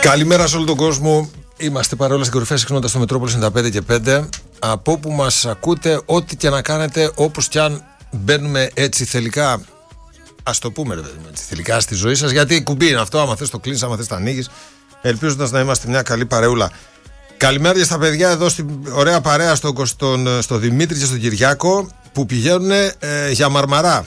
Καλημέρα σε όλο τον κόσμο. Είμαστε παρόλα στην κορυφαία συχνότητα στο Μετρόπολης 95 και 5. Από όπου μας ακούτε, ό,τι και να κάνετε, όπως κι αν μπαίνουμε έτσι θελικά, ας το πούμε ρε παιδί μου, έτσι, θελικά στη ζωή σας. Γιατί κουμπί είναι αυτό, άμα θες το κλείνεις, άμα θες το ανοίγεις. Ελπίζοντας να είμαστε μια καλή παρεούλα. Καλημέρα και στα παιδιά εδώ στην ωραία παρέα στο Δημήτρη και στον Κυριάκο που πηγαίνουν για Μαρμαρά.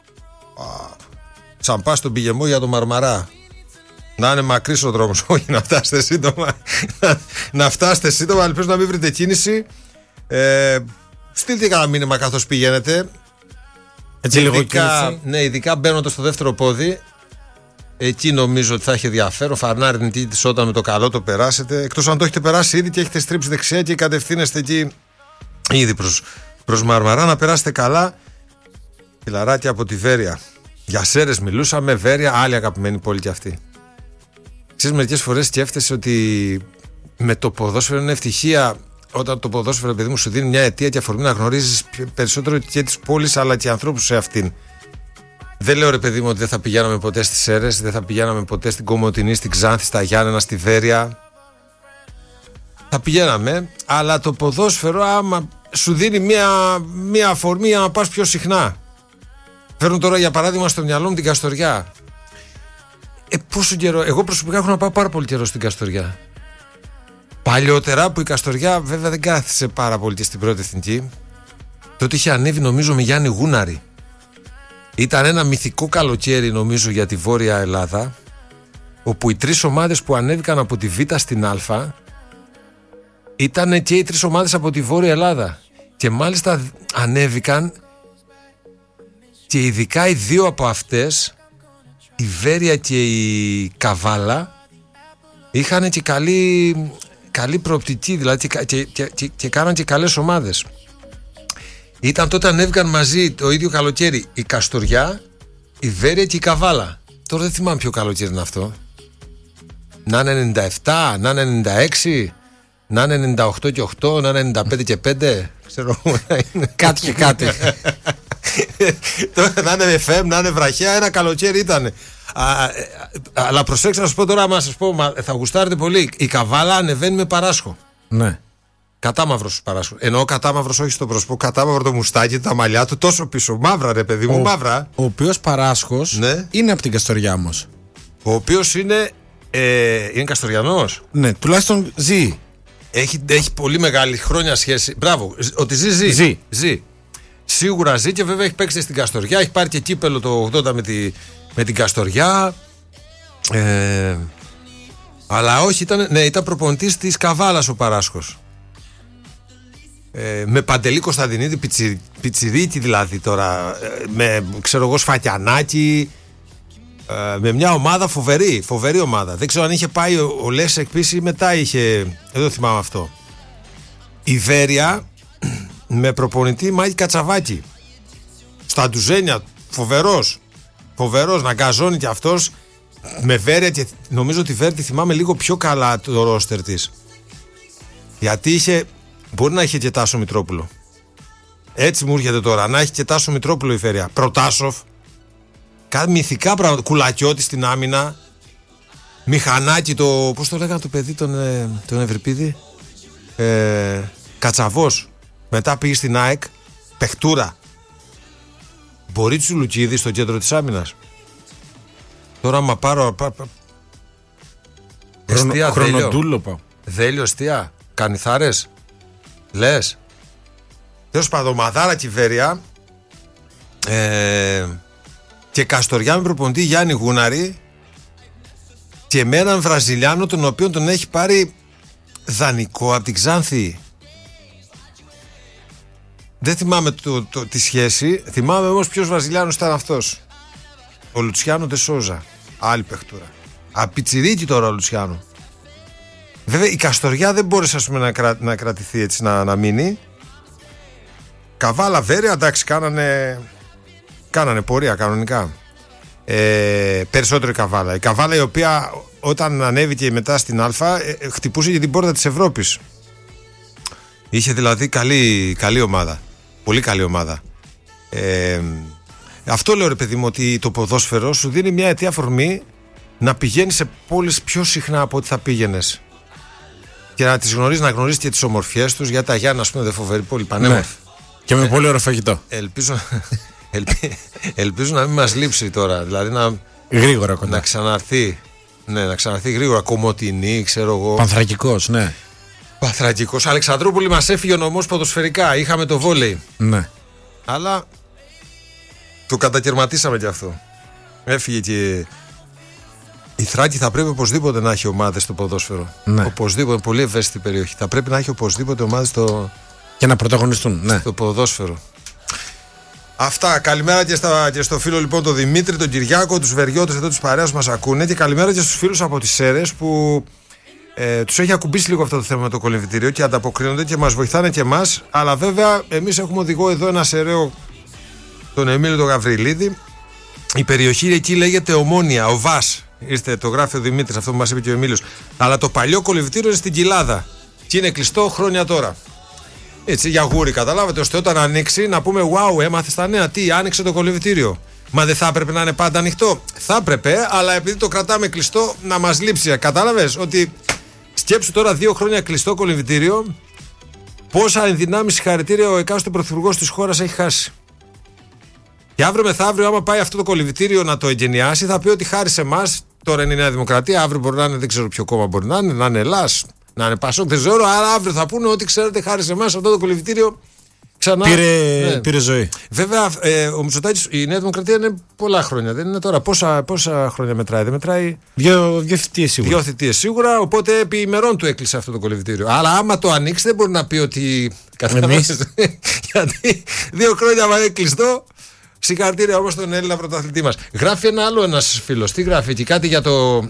Σαν πας στον πηγεμό για το Μαρμαρά. Να είναι μακρύς ο δρόμος, όχι να φτάσετε σύντομα. Να φτάσετε σύντομα, ελπίζω να μην βρείτε κίνηση. Στείλτε κανένα μήνυμα καθώς πηγαίνετε. Έτσι λίγο κίνηση. Ναι, ειδικά μπαίνοντας στο δεύτερο πόδι. Εκεί νομίζω ότι θα έχει ενδιαφέρον. Φαρνάρι νητήτης όταν με το καλό το περάσετε. Εκτός αν το έχετε περάσει ήδη και έχετε στρίψει δεξιά και κατευθύνεστε εκεί ήδη προς Μαρμαρά. Να περάσετε καλά. Φιλαράκια από τη Βέρεια. Για Σέρες μιλούσαμε, Βέρεια, άλλη αγαπημένη πόλη κι αυτή. Ξέρεις, μερικές φορές σκέφτεσαι ότι με το ποδόσφαιρο είναι ευτυχία όταν το ποδόσφαιρο, παιδί μου, σου δίνει μια αιτία και αφορμή να γνωρίζεις περισσότερο και τις πόλεις αλλά και ανθρώπους σε αυτήν. Δεν λέω ρε παιδί μου ότι δεν θα πηγαίναμε ποτέ στις Σέρες, δεν θα πηγαίναμε ποτέ στην Κομοτηνή, στην Ξάνθη, στα Γιάννενα, στη Βέρεια. Θα πηγαίναμε, αλλά το ποδόσφαιρο άμα σου δίνει μια αφορμή για να πας πιο συχνά. Φέρνω τώρα για παράδειγμα στο μυαλό μου την Καστοριά. Πόσο καιρό, εγώ προσωπικά έχω να πάω πάρα πολύ καιρό στην Καστοριά. Παλιότερα που η Καστοριά βέβαια δεν κάθισε πάρα πολύ και στην πρώτη εθνική. Τότε είχε ανέβει νομίζω με Γιάννη Γούναρη. Ήταν ένα μυθικό καλοκαίρι νομίζω για τη Βόρεια Ελλάδα, όπου οι τρεις ομάδες που ανέβηκαν από τη Β στην Α ήταν και οι τρεις ομάδες από τη Βόρεια Ελλάδα. Και μάλιστα ανέβηκαν και ειδικά οι δύο από αυτές, η Βέρεια και η Καβάλα, είχαν και καλή προοπτική, δηλαδή και κάναν και καλές ομάδες. Ήταν τότε ανέβηκαν μαζί το ίδιο καλοκαίρι η Καστοριά, η Βέρεια και η Καβάλα. Τώρα δεν θυμάμαι ποιο καλοκαίρι είναι αυτό. Να είναι 97, να είναι 96, να είναι 98 και 8, να είναι 95 και 5. Ξέρω να είναι. Κάτι και κάτι. Τώρα να είναι FM, να είναι βραχαία, ένα καλοκαίρι ήταν. Αλλά προσέξτε να σας πω τώρα, άμα σας πω, θα γουστάρετε πολύ. Η Καβάλα ανεβαίνει με Παράσχο. Ναι. Κατάμαυρος Παράσχο. Εννοώ κατάμαυρος όχι στο πρόσωπο, κατάμαυρο το μουστάκι, τα μαλλιά του τόσο πίσω. Μαύρα ρε παιδί μου, μαύρα. Ο οποίος Παράσχος ναι. Είναι από την Καστοριά όμως. Ο οποίος είναι Καστοριανός. Ναι, τουλάχιστον ζει. Έχει πολύ μεγάλη χρόνια σχέση. Μπράβο, ότι ζει. Σίγουρα ζει και βέβαια έχει παίξει στην Καστοριά. Έχει πάρει και κύπελο το 80 με την Καστοριά. Αλλά όχι, ήταν προπονητής της Καβάλας ο Παράσχος. Με Παντελή Κωνσταντινίδη, πιτσιρίκι δηλαδή τώρα, με ξέρω εγώ Σφακιανάκη, με μια ομάδα φοβερή ομάδα. Δεν ξέρω αν είχε πάει ο Λέσσεκ πίσω ή μετά είχε, δεν το θυμάμαι αυτό. Η Βέρεια με προπονητή Μάκη Κατσαβάκη στα ντουζένια, φοβερός, να γκαζώνει κι αυτός με Βέρεια. Και νομίζω ότι η Βέρεια τη θυμάμαι λίγο πιο καλά το ρόστερ της, γιατί μπορεί να είχε και Τάσο Μητρόπουλο. Έτσι μου έρχεται τώρα, να έχει και Τάσο Μητρόπουλο η Βέρεια. Προτάσοφ, κάτι μυθικά πράγματα. Κουλακιώτη στην άμυνα, Μηχανάκι, πώς το λέγανε το παιδί τον Ευρυπίδη, Κατσαβός. Μετά πήγε στην ΑΕΚ, παιχτούρα. Μπορίτσου Λουκίδη στο κέντρο της άμυνας. Τώρα άμα πάρω Χρονοτούλοπα. Δέλιο εστία, Κανιθάρες. Λες. Τέλος πάντων, Μαδάρα και Βέρεια και Καστοριά με προπονητή Γιάννη Γούναρη και με έναν Βραζιλιάνο τον οποίο τον έχει πάρει δανεικό από την Ξάνθη. Δεν θυμάμαι τη σχέση. Θυμάμαι όμως ποιος Βραζιλιάνος ήταν αυτός. Ο Λουτσιάνο Ντεσόζα. Άλλη παιχτούρα. Απιτσιρίκι τώρα ο Λουτσιάνο. Βέβαια η Καστοριά δεν μπόρεσε ας πούμε, να κρατηθεί έτσι, να μείνει. Καβάλα Βέρεια, εντάξει, κάνανε πορεία κανονικά. Περισσότερο η Καβάλα. Η Καβάλα η οποία όταν ανέβηκε μετά στην Α χτυπούσε και την πόρτα της Ευρώπης. Είχε δηλαδή καλή ομάδα. Πολύ καλή ομάδα. Αυτό λέω ρε παιδί μου, ότι το ποδόσφαιρο σου δίνει μια αιτία αφορμή να πηγαίνεις σε πόλεις πιο συχνά από ό,τι θα πήγαινες. Και να τις γνωρίζεις, να γνωρίσεις και τις ομορφιές τους. Για τα Γιάννα, ας πούμε, δεν φοβερή πόλη, πανέμορφη. Ναι. Και με πολύ ωραίο φαγητό. Ελπίζω να μην μας λείψει τώρα. Δηλαδή γρήγορα κοντά. Να ξαναρθεί. Ναι, να ξαναρθεί γρήγορα. Κομωτινή, ξέρω εγώ. Πανθρακικός, ναι. Πανθρακικός. Αλεξανδρούπολη μας έφυγε ο νομός ποδοσφαιρικά. Είχαμε το βόλεϊ. Ναι. Αλλά το κατακαιρματίσαμε κι αυτό. Έφυγε και. Η Θράκη θα πρέπει οπωσδήποτε να έχει ομάδες στο ποδόσφαιρο. Ναι. Οπωσδήποτε, πολύ ευαίσθητη περιοχή. Θα πρέπει να έχει οπωσδήποτε ομάδες και να πρωταγωνιστούν. Ναι. Στο ποδόσφαιρο. Αυτά. Καλημέρα και στο φίλο λοιπόν τον Δημήτρη, τον Κυριάκο, τους Βεριώτες εδώ της παρέας μας ακούνε. Και καλημέρα και στους φίλους από τις Σέρρες που τους έχει ακουμπήσει λίγο αυτό το θέμα με το κολυμβητήριο και ανταποκρίνονται και μας βοηθάνε και εμάς. Αλλά βέβαια εμείς έχουμε οδηγό εδώ ένα σεραίο, τον Εμίλιο τον Γαβριλίδη. Η περιοχή εκεί λέγεται Ομόνια, ο Βάς. Ήρθε, το γράφει ο Δημήτρης, αυτό που μας είπε και ο Εμίλιος. Αλλά το παλιό κολυμβητήριο είναι στην Κοιλάδα. Και είναι κλειστό χρόνια τώρα. Έτσι, για γούρι, καταλάβατε, ώστε όταν ανοίξει να πούμε wow, έμαθες τα νέα. Τι, άνοιξε το κολυμβητήριο. Μα δεν θα έπρεπε να είναι πάντα ανοιχτό. Θα έπρεπε, αλλά επειδή το κρατάμε κλειστό, να μας λείψει. Κατάλαβες ότι σκέψου τώρα 2 χρόνια κλειστό κολυμβητήριο, πόσα ενδυνάμει συγχαρητήρια ο εκάστοτε πρωθυπουργός της χώρας έχει χάσει. Και αύριο μεθαύριο, άμα πάει αυτό το κολυμβητήριο να το εγκαινιάσει, θα πει ότι χάρη σε εμάς, τώρα είναι η Νέα Δημοκρατία, αύριο μπορεί να είναι, δεν ξέρω ποιο κόμμα μπορεί να είναι Ελλάς, να είναι Πασόκ, δεν ξέρω, άρα αύριο θα πούνε ότι ξέρετε, χάρη σε εμάς αυτό το κολυμβητήριο ξανά. Πήρε ζωή. Βέβαια, ο Μητσοτάκης, η Νέα Δημοκρατία είναι πολλά χρόνια, δεν είναι τώρα. Πόσα χρόνια μετράει, δεν μετράει. 2 θητείες σίγουρα. 2 θητείες σίγουρα, οπότε επί ημερών του έκλεισε αυτό το κολυμβητήριο. Αλλά άμα το ανοίξει, δεν μπορεί να πει ότι. Γιατί 2 χρόνια μα είναι κλειστό. Συγχαρητήρια όμως στον Έλληνα πρωταθλητή μας. Γράφει ένας φίλος. Τι γράφει εκεί, κάτι για το.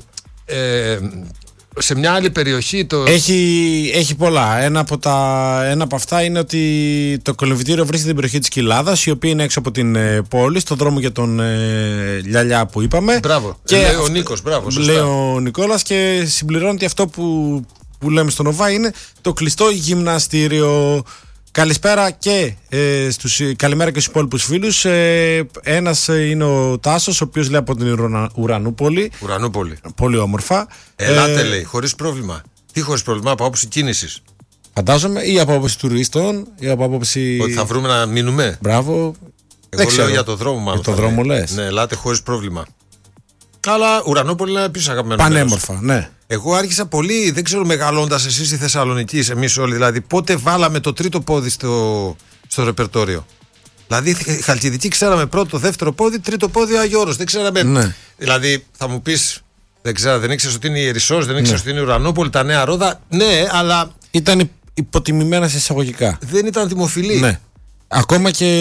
Σε μια άλλη περιοχή το. Έχει πολλά. Ένα από αυτά είναι ότι το κολυμβητήριο βρίσκεται στην περιοχή της Κοιλάδας, η οποία είναι έξω από την πόλη, στον δρόμο για τον Λιαλιά που είπαμε. Μπράβο. Και λέει ο Νίκος, μπράβο. Σωστά. Λέει ο Νικόλας και συμπληρώνει ότι αυτό που λέμε στον ΟΒΑ είναι το κλειστό γυμναστήριο. Καλησπέρα και καλημέρα και στους υπόλοιπους φίλους. Ένας είναι ο Τάσος, ο οποίος λέει από την Ουρανούπολη. Πολύ όμορφα. Ελάτε, λέει, χωρίς πρόβλημα. Τι χωρίς πρόβλημα, από άποψη κίνησης. Φαντάζομαι, ή από άποψη τουρίστων, ή από άποψη. Ότι θα βρούμε να μείνουμε. Μπράβο. Εγώ λέω για το δρόμο, μάλλον. Για το δρόμο λες. Ναι, ελάτε χωρίς πρόβλημα. Αλλά Ουρανούπολη είναι επίσης αγαπημένο. Πανέμορφα, ναι. Εγώ άρχισα πολύ, δεν ξέρω, μεγαλώντας εσείς στη Θεσσαλονίκη, εμείς όλοι δηλαδή, πότε βάλαμε το τρίτο πόδι στο ρεπερτόριο. Δηλαδή, η Χαλκιδική ξέραμε πρώτο, δεύτερο πόδι, τρίτο πόδι Άγιο Όρος. Δεν ξέραμε. Ναι. Δηλαδή, θα μου πεις, δεν ξέρω, δεν ήξερες ότι είναι η Ερισσός, δεν ήξερες ότι είναι η Ουρανούπολη, τα Νέα Ρόδα. Ναι, αλλά. Ήταν υποτιμημένα σε εισαγωγικά. Δεν ήταν δημοφιλή. Ναι. Ακόμα και.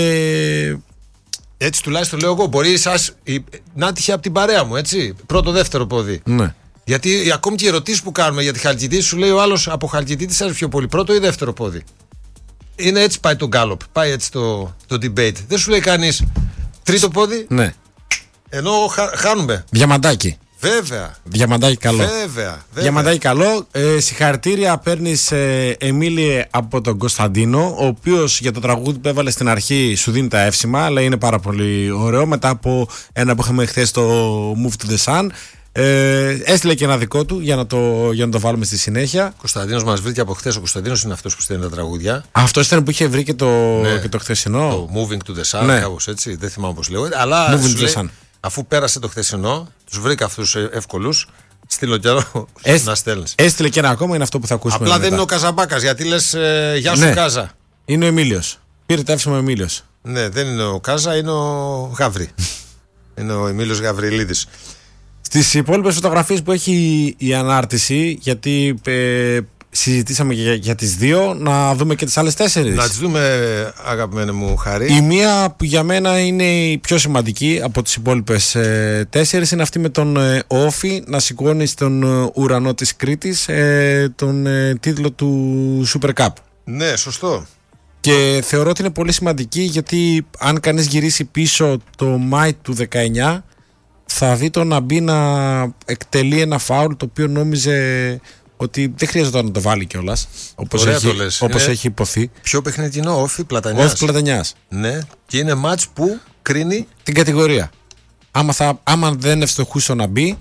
Έτσι τουλάχιστον λέω εγώ. Μπορεί να τύχει από την παρέα μου, έτσι. Πρώτο, δεύτερο πόδι. Ναι. Γιατί ακόμη και οι ερωτήσεις που κάνουμε για τη Χαλκιδική, σου λέει ο άλλος από Χαλκιδική τι άρεσε πιο πολύ, πρώτο ή δεύτερο πόδι. Είναι έτσι πάει το γκάλοπ, πάει έτσι το debate. Δεν σου λέει κανείς τρίτο πόδι. Ναι. Ενώ χάνουμε. Διαμαντάκι. Βέβαια. Διαμαντάκι καλό. Βέβαια. Διαμαντάκι καλό. Συγχαρητήρια παίρνεις, Εμίλιε, από τον Κωνσταντίνο, ο οποίος για το τραγούδι που έβαλε στην αρχή σου δίνει τα εύσημα, αλλά είναι πάρα πολύ ωραίο. Μετά από ένα που είχαμε χθες το Move to the Sun. Έστειλε και ένα δικό του για να το βάλουμε στη συνέχεια. Κωνσταντίνος μας βρήκε από χθες. Ο Κωνσταντίνος είναι αυτός που στέλνει τα τραγούδια. Αυτό ήταν που είχε βρει και το χθεσινό. Το Moving to the Sun, ναι. Κάπως έτσι. Δεν θυμάμαι πώς λέγεται. Αλλά Moving to the Sun. Αφού πέρασε το χθεσινό, τους βρήκα αυτούς εύκολους. Στείλω κι άλλο να στέλνεις. Έστειλε και ένα ακόμα, είναι αυτό που θα ακούσουμε. Απλά μετά. δεν είναι ο Καζαμπάκας, γιατί λες γεια σου, ναι. Κάζα. Είναι ο Εμίλιος. Πήρε τα εύσημα ο Εμίλιος. Ναι, δεν είναι ο Κάζα, είναι ο Γαβρί. Είναι ο Εμίλιος Γαβριλίδης. Στις υπόλοιπες φωτογραφίες που έχει η ανάρτηση, γιατί συζητήσαμε για τις δύο, να δούμε και τις άλλες 4. Να τις δούμε, αγαπημένη μου Χαρή. Η μία που για μένα είναι η πιο σημαντική από τις υπόλοιπες 4 είναι αυτή με τον Όφη να σηκώνει στον ουρανό της Κρήτης τον τίτλο του Super Cup. Ναι, σωστό. Και θεωρώ ότι είναι πολύ σημαντική, γιατί αν κανείς γυρίσει πίσω το Μάη του 19 θα δει τον να μπει να εκτελεί ένα φάουλ το οποίο νόμιζε ότι δεν χρειάζεται να το βάλει κιόλας, όπως έχει υποθεί. Ποιο παιχνιδινό, Όφη Πλατανιάς. Όφη Πλατανιάς. Ναι, και είναι μάτς που κρίνει την κατηγορία. Άμα δεν ευστοχούσε να μπει,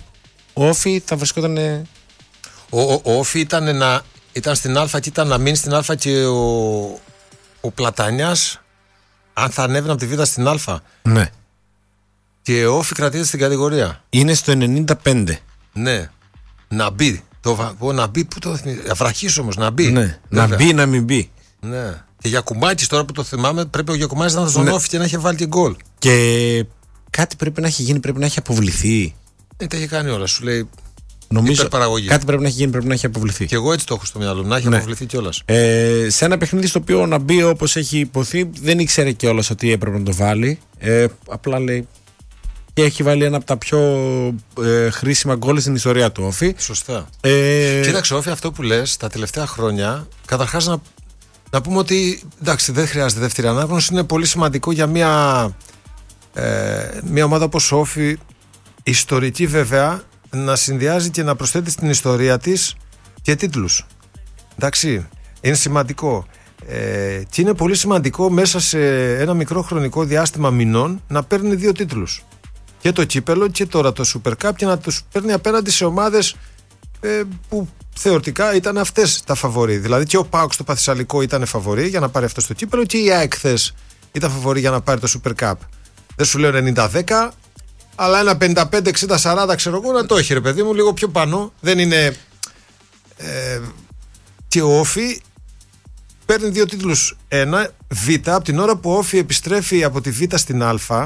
ο Όφη θα βρισκόταν. Ο Όφη ήταν στην Α και ήταν να μείνει στην Α και ο Πλατανιάς, αν θα ανέβαινε από τη Β στην Α. Ναι. Και ο Όφη κρατείται στην κατηγορία. Είναι στο 95. Ναι. Να μπει. Να μπει, πού το θυμίζει. Αφραχής όμως, να μπει. Ναι. Να μπει, να μην μπει. Ναι. Και Γιακουμάκης, τώρα που το θυμάμαι, πρέπει ο Γιακουμάκης να ήταν στον Όφη και να είχε βάλει και γκολ. Και κάτι πρέπει να έχει γίνει, πρέπει να έχει αποβληθεί. Τα είχε κάνει όλα, σου λέει. Νομίζω κάτι πρέπει να έχει γίνει, πρέπει να έχει αποβληθεί. Και εγώ έτσι το έχω στο μυαλό, να έχει αποβληθεί κιόλας. Σε ένα παιχνίδι στο οποίο να μπει όπως έχει υποθεί, δεν ήξερε κιόλας ότι έπρεπε να το βάλει. Απλά λέει. Και έχει βάλει ένα από τα πιο χρήσιμα γκολ στην ιστορία του Όφη. Σωστά. Κοίταξε, Όφη, αυτό που λες τα τελευταία χρόνια, καταρχάς να πούμε ότι εντάξει, δεν χρειάζεται δεύτερη ανάγνωση. Είναι πολύ σημαντικό για μια ομάδα όπως Όφη, ιστορική βέβαια, να συνδυάζει και να προσθέτει στην ιστορία της και τίτλους. Εντάξει, είναι σημαντικό. Και είναι πολύ σημαντικό μέσα σε ένα μικρό χρονικό διάστημα μηνών να παίρνει 2 τίτλους. Και το κύπελο και τώρα το Super Cup, και να τους παίρνει απέναντι σε ομάδες που θεωρητικά ήταν αυτές τα φαβορί. Δηλαδή και ο ΠΑΟΚ στο Παθησσαλικό ήταν φαβορί για να πάρει αυτό το κύπελο, και η ΑΕΚ χθες ήταν φαβορί για να πάρει το Super Cup. Δεν σου λέω 90-10, αλλά ένα 55-60-40 ξέρω εγώ να το έχει, ρε παιδί μου, λίγο πιο πάνω. Δεν είναι. Και ο Όφη παίρνει 2 τίτλους. Ένα Β, από την ώρα που ο Όφη επιστρέφει από τη Β στην Α,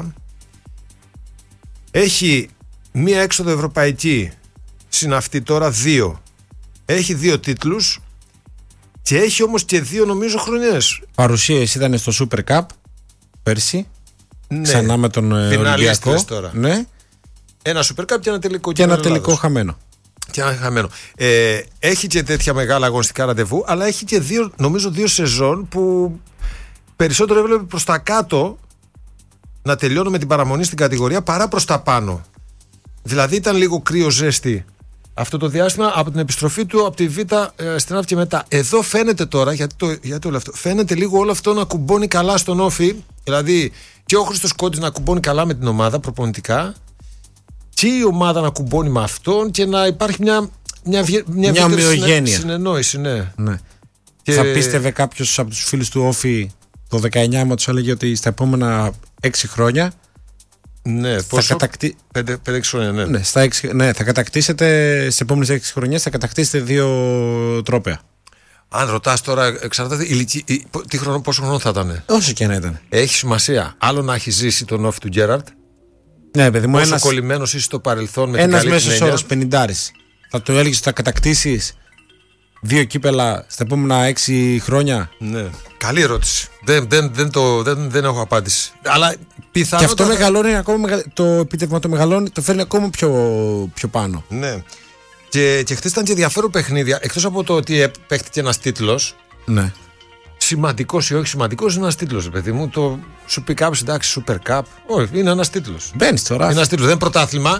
έχει μία έξοδο ευρωπαϊκή, συν αυτή τώρα 2. Έχει 2 τίτλους και έχει όμως και 2 νομίζω χρονιές. Παρουσίες ήταν στο Super Cup πέρσι. Ναι. Ξανά με τον Ολυμπιακό. Τώρα. Ναι. Ένα Super Cup και ένα τελικό. Και ένα τελικό χαμένο. Και ένα χαμένο. Έχει και τέτοια μεγάλα αγωνιστικά ραντεβού, αλλά έχει και 2, νομίζω 2 σεζόν που περισσότερο έβλεπε προς τα κάτω να τελειώνω με την παραμονή στην κατηγορία παρά προς τα πάνω. Δηλαδή ήταν λίγο κρύο ζέστη αυτό το διάστημα από την επιστροφή του από τη Β στην Α και μετά. Εδώ φαίνεται τώρα, γιατί όλο αυτό, φαίνεται λίγο όλο αυτό να κουμπώνει καλά στον Όφη. Δηλαδή και ο Χρήστος Κόντης να κουμπώνει καλά με την ομάδα προπονητικά, και η ομάδα να κουμπώνει με αυτόν, και να υπάρχει μια ομοιογένεια συνεννόηση. Ναι. Και θα πίστευε κάποιος από τους φίλους του Όφη το 19 μου τους έλεγε ότι στα επόμενα 6 χρόνια. Ναι, πόσο? 5-6 χρόνια, ναι. Θα κατακτήσετε στις επόμενες 6 χρονιές, θα κατακτήσετε 2 τρόπαια. Αν ρωτάς τώρα, εξαρτάται πόσο χρόνο θα ήταν. Όσο και να ήταν. Έχει σημασία. Άλλο να έχει ζήσει τον Όφη του Γκέραρτ. Ναι, παιδί μου, όσο κολλημένος είσαι στο παρελθόν με την καλή ένας έννοια. μέσος όρος 50. Θα το έλεγες ότι θα κατακτήσεις 2 κύπελα στα επόμενα 6 χρόνια. Ναι. Καλή ερώτηση. Δεν έχω απάντηση. Αλλά πιθανότατα. Και αυτό μεγαλώνει ακόμα. Το επίτευγμα το μεγαλώνει, το φέρνει ακόμα πιο πάνω. Ναι. Και χθες ήταν και ενδιαφέρον παιχνίδια. Εκτός από το ότι παίχτηκε ένας τίτλος. Ναι. Σημαντικός ή όχι σημαντικός, είναι ένας τίτλος, παιδί μου. Το σου πει κάποιος, εντάξει, Super Cup. Όχι, είναι ένας τίτλος. Μπαίνεις στο ράφι. Είναι ένας τίτλος, δεν είναι πρωτάθλημα.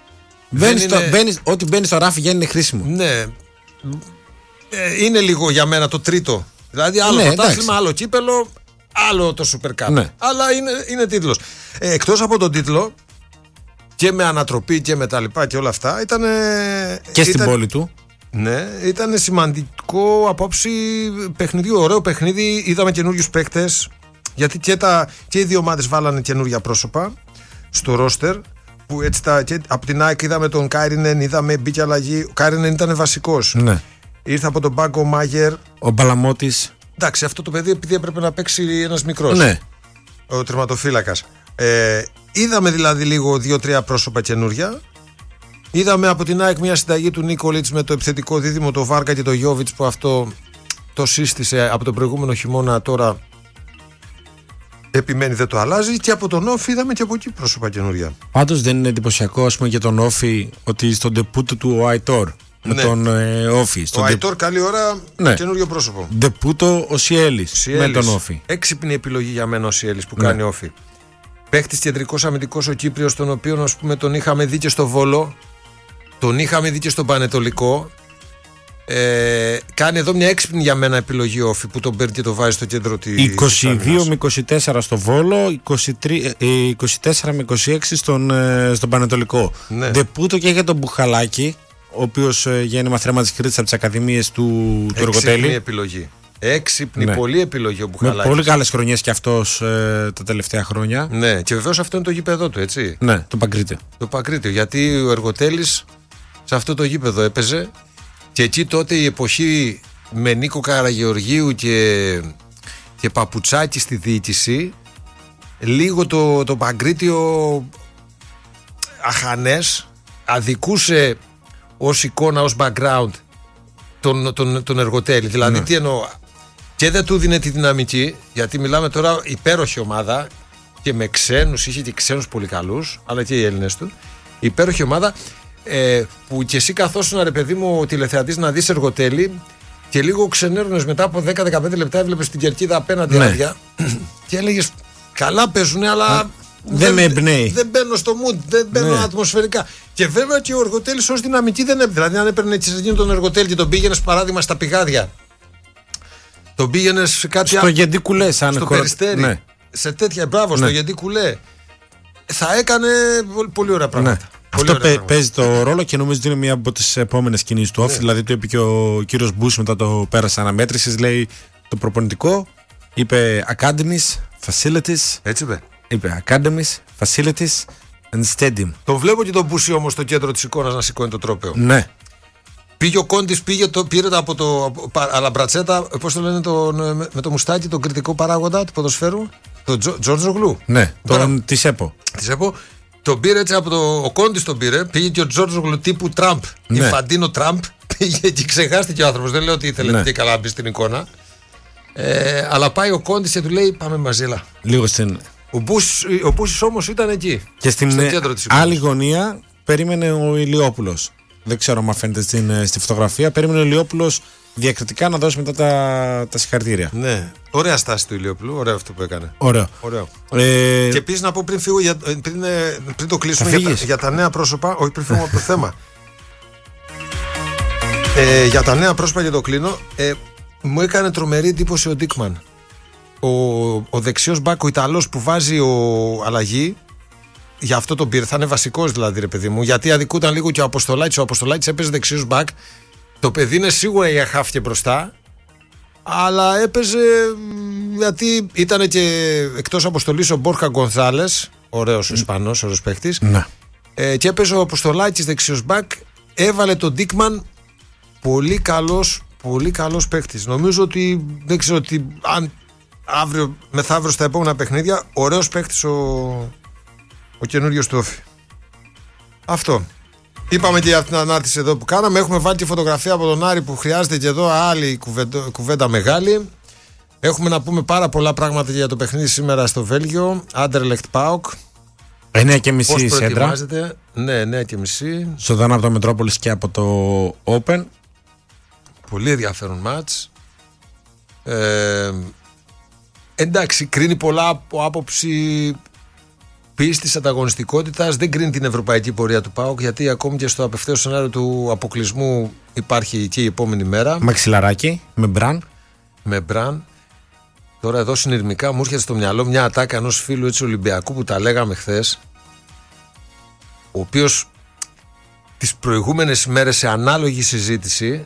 Ό,τι μπαίνει στο ράφι γίνει χρήσιμο. Ναι. Είναι λίγο για μένα το τρίτο. Δηλαδή άλλο πρωτάθλημα, άλλο κύπελο, άλλο το Super Cup. Ναι. Αλλά είναι τίτλος. Εκτός από τον τίτλο, και με ανατροπή και με τα λοιπά και όλα αυτά, ήταν. Και στην πόλη του. Ναι, ήταν σημαντικό απόψη παιχνιδιού. Ωραίο παιχνίδι. Είδαμε καινούριους παίκτες. Γιατί και οι 2 ομάδες βάλανε καινούρια πρόσωπα στο ρόστερ. Που έτσι από την ΑΕΚ είδαμε τον Κάιρινεν, μπήκε αλλαγή. Ο Κάιρινεν ήταν βασικός. Ναι. Ήρθε από τον πάγκο ο Μάγερ. Ο Μπαλαμώτης. Εντάξει, αυτό το παιδί επειδή έπρεπε να παίξει ένας μικρός. Ναι. Ο τερματοφύλακας. Είδαμε δηλαδή λίγο 2-3 πρόσωπα καινούρια. Είδαμε από την ΑΕΚ μια συνταγή του Νίκολιτς με το επιθετικό δίδυμο, το Βάρκα και το Γιόβιτς, που αυτό το σύστησε από τον προηγούμενο χειμώνα, τώρα επιμένει, δεν το αλλάζει. Και από τον Όφη είδαμε και από εκεί πρόσωπα καινούρια. Πάντως δεν είναι εντυπωσιακό, ας πούμε, για τον Όφη ότι στον ντεπούτο του ο Αϊτόρ με τον Όφη. Ο Αϊτόρ, καλή ώρα, καινούριο πρόσωπο. Ντεπούτο ο Σιέλης με τον Όφη. Έξυπνη επιλογή για μένα ο Σιέλης που κάνει Όφη. Παίχτης κεντρικός αμυντικός ο Κύπριος, τον οποίο ας πούμε τον είχαμε δει και στο Βόλο, τον είχαμε δει και στον Πανετολικό. Κάνει εδώ μια έξυπνη για μένα επιλογή όφη που τον παίρνει και το βάζει στο κέντρο της 22 με 24 στο Βόλο, 24 με 26 στον Πανετολικό. Ναι. Δεπούτο και για τον Μπουχαλάκη, ο οποίος γίνει μαθρέμα της Κρήτης από τις ακαδημίες του Εργοτέλη. Έξυπνη επιλογή. Έξυπνη, πολύ επιλογή ο Μπουχαλάκης. Με πολύ καλές χρονιές και αυτός τα τελευταία χρόνια. Ναι, και βεβαίως αυτό είναι το γήπεδο του, έτσι. Ναι, το Παγκρίτιο. Το Παγκρίτιο, γιατί ο Εργοτέλης σε αυτό το γήπεδο έπαιζε και εκεί τότε η εποχή με Νίκο Καραγεωργίου και Παπουτσάκη στη διοίκηση, λίγο το Παγκρίτιο αχανές αδικούσε ως εικόνα, ως background τον Εργοτέλη. Δηλαδή τι εννοώ, και δεν του δίνε τη δυναμική, γιατί μιλάμε τώρα υπέροχη ομάδα και με ξένους, είχε και ξένους πολύ καλούς, αλλά και οι Έλληνες του, υπέροχη ομάδα, που και εσύ καθόσουν, ρε παιδί μου, τηλεθεατής, να δεις Εργοτέλη και λίγο ξενέρωνες μετά από 10-15 λεπτά, έβλεπες την κερκίδα απέναντι άδεια και έλεγες καλά παίζουνε, αλλά δεν με εμπνέει. Δεν μπαίνω στο mood, δεν μπαίνω ατμοσφαιρικά. Και βέβαια και ο Εργοτέλης ως δυναμική δεν έπαιρνε. Δηλαδή, αν έπαιρνε τον Εργοτέλη και τον πήγαινε παράδειγμα στα Πηγάδια, τον πήγαινε σε κάτι στο Γεντή Κουλέ, σαν στο Περιστέρι, ναι. Σε τέτοια, μπράβο, στο Γεντή Κουλέ, θα έκανε πολύ ωραία πράγματα. Ναι. Αυτό παίζει το ρόλο και νομίζω ότι είναι μία από τις επόμενες κινήσεις του όφη. Δηλαδή, το είπε και ο κύριος Μπούς μετά το πέρασε αναμέτρησης. Λέει το προπονητικό, είπε Academies, Facilities. Έτσι είπε. Είπε Academies, Facilities and Stadium. Το βλέπω και τον Μπούση όμως στο κέντρο της εικόνας να σηκώνει το τρόπαιο. Ναι. Πήγε ο Κόντις, πήρε από το Αλαμπρατσέτα, πώς το λένε, με το μουστάκι, τον κριτικό παράγοντα του ποδοσφαίρου, τον Τζόρτζογλου. Ναι, τον Τισέπο. Τον πήρε έτσι από ο Κόντις, τον πήρε. Πήγε και ο Τζόρτζογλου τύπου Τραμπ, Ιφαντίνο Τραμπ. Πήγε και ξεχάστηκε ο άνθρωπος. Δεν λέω ότι ήθελε και καλά να μπει στην εικόνα. Αλλά πάει ο Κόντις και του λέει: πάμε μαζί, έλα. Λίγο στην. Ο Μπούσης όμως ήταν εκεί. Και στην άλλη γωνία περίμενε ο Ηλιόπουλος. Δεν ξέρω αν φαίνεται στη φωτογραφία. Περίμενε ο Ηλιόπουλος διακριτικά να δώσει μετά τα συγχαρητήρια. Ναι. Ωραία στάση του Ηλιόπουλου. Ωραίο αυτό που έκανε. Ωραίο. Και επίσης να πω πριν φύγω, πριν το κλείσουμε για τα νέα πρόσωπα. Όχι, πριν φύγουμε από το θέμα. Για τα νέα πρόσωπα, για το κλείνω. Μου έκανε τρομερή εντύπωση ο Ντίκμαν. Ο δεξιός μπακ, ο Ιταλός που βάζει αλλαγή. Γι' αυτό τον πήρε. Θα είναι βασικός δηλαδή, ρε παιδί μου. Γιατί αδικούταν λίγο και ο Αποστολάκης. Ο Αποστολάκης έπαιζε δεξιός μπακ. Το παιδί είναι σίγουρα για χάφηκε μπροστά. Αλλά έπαιζε γιατί ήταν και εκτός αποστολής ο Μπόρχα Γκονθάλες. Ωραίος ο Ισπανός, ωραίος παίκτης. Ναι. Και έπαιζε ο Αποστολάκης δεξιός μπακ. Έβαλε τον Ντίκμαν. Πολύ καλός παίκτης. Νομίζω ότι δεν ξέρω ότι αν αύριο μεθαύριο στα επόμενα παιχνίδια, ωραίος παίκτης ο καινούριος του όφη. Αυτό. Είπαμε και για την ανάρτηση εδώ που κάναμε. Έχουμε βάλει και φωτογραφία από τον Άρη που χρειάζεται και εδώ άλλη κουβέντα μεγάλη. Έχουμε να πούμε πάρα πολλά πράγματα για το παιχνίδι σήμερα στο Βέλγιο. Άντερλεχτ ΠΑΟΚ. 9:30 σέντρα. Ναι, 9:30. Ζωντανά από το Μετρόπολης και από το Open. Πολύ ενδιαφέρον μάτς. Εντάξει, κρίνει πολλά από άποψη πίστης, ανταγωνιστικότητας. Δεν κρίνει την ευρωπαϊκή πορεία του ΠΑΟΚ, γιατί ακόμη και στο απευθέω σενάριο του αποκλεισμού υπάρχει και η επόμενη μέρα. Μαξιλαράκι, με μπραν. Τώρα εδώ συνειρμικά μου έρχεται στο μυαλό μια ατάκα ενός φίλου έτσι Ολυμπιακού που τα λέγαμε χθες, ο οποίος τις προηγούμενες ημέρες σε ανάλογη συζήτηση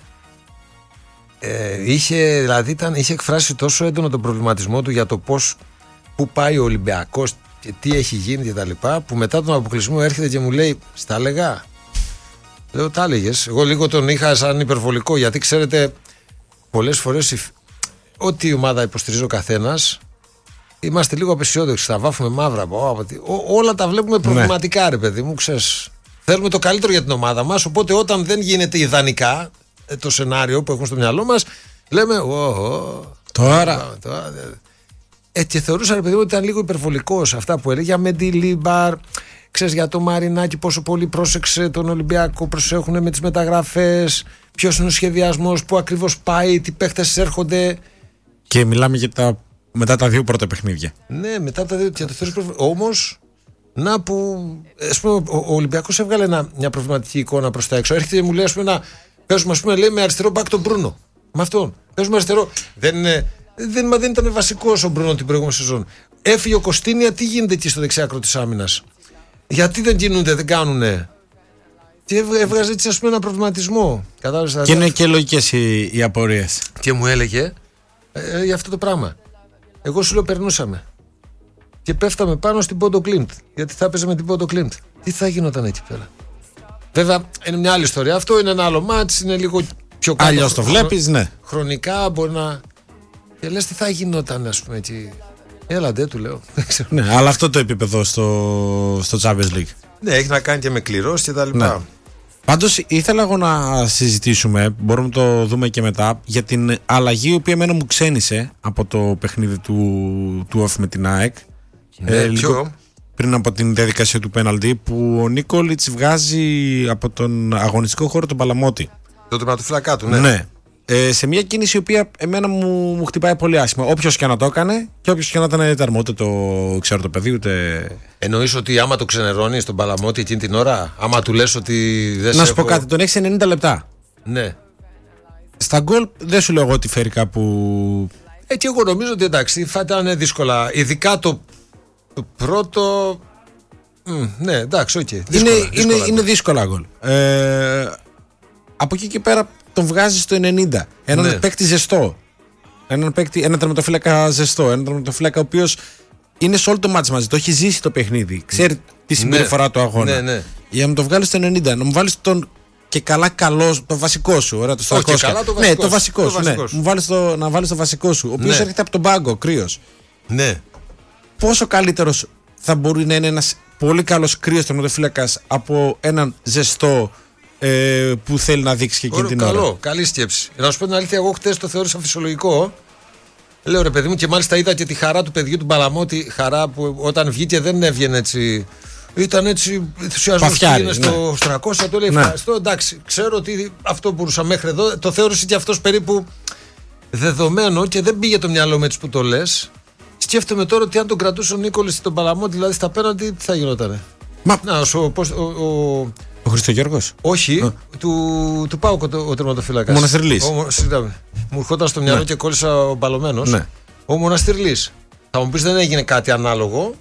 είχε εκφράσει τόσο έντονο τον προβληματισμό του για το πού πάει ο Ολυμπιακός και τι έχει γίνει και τα λοιπά, που μετά τον αποκλεισμό έρχεται και μου λέει στα έλεγα. Λέω τα έλεγες. Εγώ λίγο τον είχα σαν υπερβολικό, γιατί ξέρετε πολλές φορές ό,τι η ομάδα υποστηρίζει ο καθένας είμαστε λίγο απεσιόδοξοι, θα βάφουμε μαύρα όλα τα βλέπουμε προβληματικά, ρε παιδί μου, ξέρεις. Θέλουμε το καλύτερο για την ομάδα μας, οπότε όταν δεν γίνεται ιδανικά το σενάριο που έχουμε στο μυαλό μας, λέμε τώρα. Και θεωρούσα, ρε παιδί μου, ότι ήταν λίγο υπερβολικός αυτά που έλεγε για Μεντιλίμπαρ, ξέρεις, για το Μαρινάκι, πόσο πολύ πρόσεξε τον Ολυμπιακό, προσέχουν με τις μεταγραφές, ποιος είναι ο σχεδιασμός, πού ακριβώς πάει, τι παίχτες έρχονται. Και μιλάμε για μετά τα δύο πρώτα παιχνίδια. Ναι, μετά τα δύο. Και το θεωρείς όμως, να που ας πούμε, ο Ολυμπιακός έβγαλε μια προβληματική εικόνα προς τα έξω. Έρχεται και μου λέει, ας πούμε, Παίζουμε, ας πούμε, λέει, με αριστερό μπακ τον Μπρούνο. Με αυτόν. Παίζουμε αριστερό. Δεν ήταν βασικός ο Μπρούνο την προηγούμενη σεζόν. Έφυγε ο Κωστίνια, τι γίνεται εκεί στο δεξιάκρο της άμυνας? Γιατί δεν κινούνται, δεν κάνουνε? Και έβγαζε έτσι, ας πούμε, ένα προβληματισμό. Κατάλαβες? Και είναι και λογικές οι απορίες. Και μου έλεγε για αυτό το πράγμα. Εγώ σου λέω, περνούσαμε. Και πέφταμε πάνω στην Πόντο Κλίντ. Γιατί θα έπαιζε με την Πόντο Κλίντ. Τι θα γινόταν εκεί πέρα? Βέβαια, είναι μια άλλη ιστορία. Αυτό είναι ένα άλλο μάτς, είναι λίγο πιο κάτω. Αλλιώς το βλέπεις, ναι. Χρονικά μπορεί να. Και λες, τι θα γινόταν, ας πούμε, έτσι. Έλα, ντε, του λέω. Ναι, αλλά αυτό το επίπεδο στο Champions League. Ναι, έχει να κάνει και με κληρώσεις και τα λοιπά. Ναι. Πάντως ήθελα εγώ να συζητήσουμε, μπορούμε να το δούμε και μετά, για την αλλαγή η οποία εμένα μου ξένησε από το παιχνίδι του ΟΦ με την ΑΕΚ. Ναι, λίγο πριν από την διαδικασία του πέναλτι, που ο Νίκολιτς βγάζει από τον αγωνιστικό χώρο τον Παλαμότη. Το τερματοφύλακά του, ναι. Ναι. Σε μια κίνηση η οποία εμένα μου χτυπάει πολύ άσχημα. Όποιος και να το έκανε και όποιος και να ήταν έταρμο, ούτε το ξέρω το παιδί, ούτε. Εννοείς ότι άμα το ξενερώνεις τον Παλαμότη εκείνη την ώρα, άμα του λες ότι δεν σε. Να σου πω κάτι, τον έχεις 90 λεπτά. Ναι. Στα γκολ δεν σου λέω εγώ ότι φέρει κάπου. Και εγώ νομίζω ότι εντάξει, θα ήταν δύσκολα. Ειδικά το πρώτο. Ναι, εντάξει, οκ. Είναι δύσκολα γκολ. Από εκεί και πέρα τον βγάζει στο 90. Έναν παίκτη ζεστό. Ένα τερματοφύλακα ζεστό. Ένα τερματοφύλακα ο οποίος είναι σε όλο το μάτς μαζί. Το έχει ζήσει το παιχνίδι. Ξέρει τη συμπεριφορά του αγώνα. Ναι. Για να μου το βγάλει στο 90, να μου βάλει τον και καλά καλό, το βασικό σου. Ωραία, το 300. Ναι, το βασικό σου. Ναι. Μου βάλεις να βάλει το βασικό σου. Ο οποίος έρχεται από τον πάγκο, κρύος. Ναι. Πόσο καλύτερος θα μπορεί να είναι ένας πολύ καλός κρύος τερματοφύλακας από έναν ζεστό που θέλει να δείξει και εκείνη την ώρα. Καλή σκέψη. Να σου πω την αλήθεια, εγώ χτες το θεώρησα φυσιολογικό. Λέω, ρε παιδί μου, και μάλιστα είδα και τη χαρά του παιδιού του Παλαμότη. Χαρά που όταν βγήκε δεν έβγαινε έτσι. Ήταν έτσι ενθουσιασμός. Πήγαινε στο 300, το λέει ευχαριστώ. Εντάξει, ξέρω ότι αυτό μπορούσα μέχρι εδώ. Το θεώρησε και αυτός περίπου δεδομένο και δεν πήγε το μυαλό με έτσι που το λες. Σκέφτομαι τώρα ότι αν τον κρατούσε ο Νίκολης τον Παλαμότη, δηλαδή στα πέναντι, τι θα γινότανε? Ο Χριστογιώργος. Όχι, του Πάουκ ο τερματοφύλακας. Ο Μοναστηρλής. Μου ερχόταν στο μυαλό και κόλλησα ο μπαλωμένος. Ναι. Ο Μοναστηρλής. Θα μου πεις, δεν έγινε κάτι ανάλογο.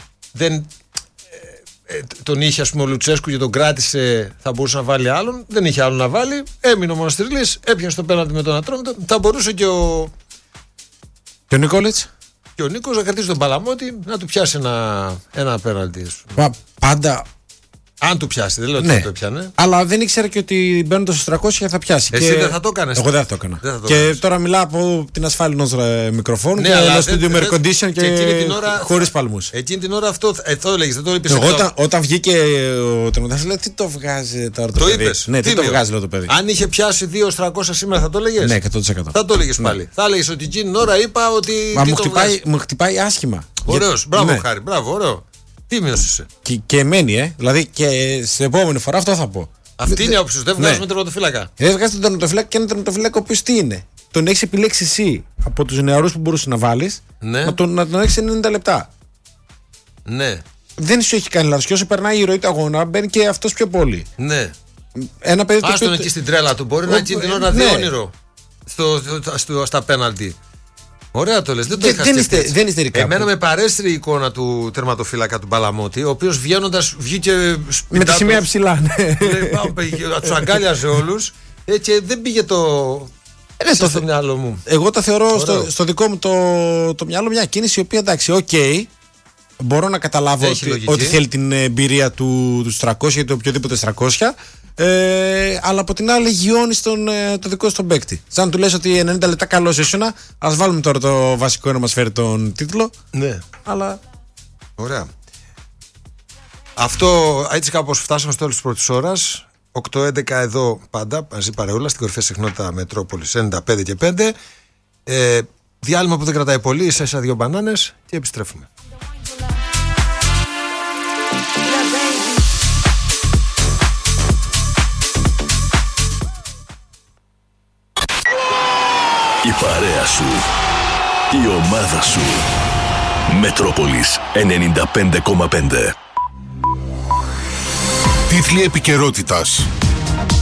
Τον είχε, ας πούμε, ο Λουτσέσκου και τον κράτησε, θα μπορούσε να βάλει άλλον. Δεν είχε άλλον να βάλει. Έμεινε ο Μοναστηρλής, έπιασε το πέναντι με τον Ατρόμητο. Θα μπορούσε και ο Νίκολιτς. Και ο Νίκος να κρατήσει τον Παλαμότη να του πιάσει ένα πέναλτι. Πάντα. Αν του πιάσει, δεν λέω ότι το πιάνε. Αλλά δεν ήξερα και ότι μπαίνοντας στους 300 θα πιάσει. Εσύ δεν θα το έκανες? Εγώ δεν θα το έκανα. Και τώρα μιλάω από την ασφάλεια ενός μικροφόνου και ένα studio με air condition και χωρίς παλμούς. Εκείνη την ώρα αυτό έλεγες, δεν το είπες? Εγώ όταν βγήκε ο τερματοφύλακας, λέω, τι το βγάζει τώρα το παιδί? Το είπες? Ναι, τι το βγάζει, λέω, το παιδί. Αν είχε πιάσει 2-300 σήμερα θα το έλεγες? Ναι, 100%. Θα το έλεγες πάλι? Θα έλεγες ότι εκείνη την ώρα είπα ότι. Μα μου χτυπάει άσχημα. Ωραίος, μπράβο, Χάρη, μπράβο, ωραίο. Τίμιος είσαι. Και μένει, δηλαδή και στην επόμενη φορά αυτό θα πω. Αυτή είναι η άποψη. Δεν βγάζει τον τερματοφύλακα. Δεν βγάζει τον τερματοφύλακα και έναν τερματοφύλακα ο οποίος τι είναι? Τον έχεις επιλέξει εσύ από τους νεαρούς που μπορούσε να βάλεις, να τον έχεις 90 λεπτά. Ναι. Δεν σου έχει κάνει λάθος. Και όσο περνάει η ροή του αγώνα, μπαίνει και αυτός πιο πολύ. Ναι. Ένα παιδί του. Άστον εκεί στην τρέλα του. Μπορεί να εκείνη την ώρα δει όνειρο στα πέναλτι. Ωραία το λες, δεν το είχα σκεφτεί. Δεν είστε ρικά. Εμένα με παρέστρει η εικόνα του τερματοφύλακα του Παλαμότη, ο οποίος βγαίνοντας βγήκε με τη σημαία ψηλά. Τους αγκάλιαζε όλους και δεν πήγε στο μυαλό μου. Εγώ το θεωρώ στο δικό μου το μυαλό μια κίνηση η οποία, εντάξει, μπορώ να καταλάβω ότι θέλει την εμπειρία του 300 ή του οποιοδήποτε 300. Αλλά από την άλλη γιώνει το δικό σου τον παίκτη. Σαν να του λες ότι 90 λεπτά καλός ήσουνα, ας βάλουμε τώρα το βασικό να μας φέρει τον τίτλο. Ναι. Αλλά. Ωραία. Αυτό έτσι κάπως φτάσαμε στο τέλος της πρώτης ώρας. 8-11 εδώ πάντα, μαζί παρεούλα, στην κορυφαία συχνότητα Μετρόπολης 95 και 5. Διάλειμμα που δεν κρατάει πολύ, ίσα 2 μπανάνες και επιστρέφουμε. Η παρέα σου, η ομάδα σου. Μετρόπολης 95,5. Τίτλοι επικαιρότητας.